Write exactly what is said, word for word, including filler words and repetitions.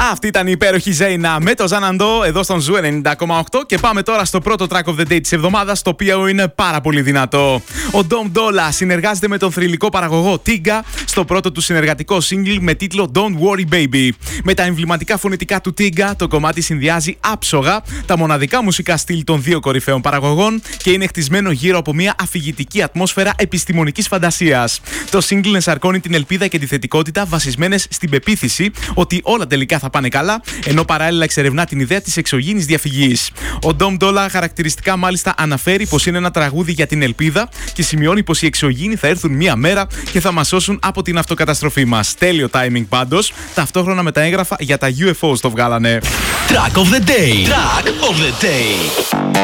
Αυτή ήταν η υπέροχη Ζέινα με το Ζαναντό εδώ στον Ζου ενενήντα κόμμα οκτώ και πάμε τώρα στο πρώτο track of the day της εβδομάδας, το οποίο είναι πάρα πολύ δυνατό. Ο Dom Dolla συνεργάζεται με τον θρυλικό παραγωγό Tiga στο πρώτο του συνεργατικό single με τίτλο Don't Worry Baby. Με τα εμβληματικά φωνητικά του Tiga, το κομμάτι συνδυάζει άψογα τα μοναδικά μουσικά στυλ των δύο κορυφαίων παραγωγών και είναι χτισμένο γύρω από μια αφηγητική ατμόσφαιρα επιστημονικής φαντασίας. Το single ενσαρκώνει την ελπίδα και τη θετικότητα βασισμένες στην πεποίθηση ότι όλα τελικά θα πάνε καλά, ενώ παράλληλα εξερευνά την ιδέα της εξωγήινης διαφυγής. Ο Dom Dolla χαρακτηριστικά μάλιστα αναφέρει πως είναι ένα τραγούδι για την ελπίδα και σημειώνει πως οι εξωγήινοι θα έρθουν μία μέρα και θα μας σώσουν από την αυτοκαταστροφή μας. Τέλειο timing πάντως, ταυτόχρονα με τα έγγραφα για τα γιου εφ ό's το βγάλανε. Track of the day. Track of the day.